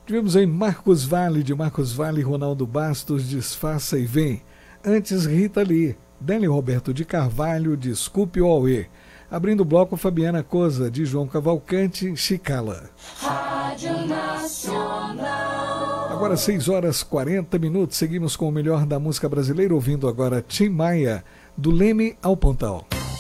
Tivemos aí Marcos Valle, de Marcos Valle, Ronaldo Bastos, Disfarça e Vem. Antes, Rita Lee, Délio Roberto de Carvalho, Desculpe o Auê. Abrindo o bloco, Fabiana Cosa, de João Cavalcante, Chicala. Rádio Nacional. Agora 6h40, seguimos com o melhor da música brasileira, ouvindo agora Tim Maia, do Leme ao Pontal.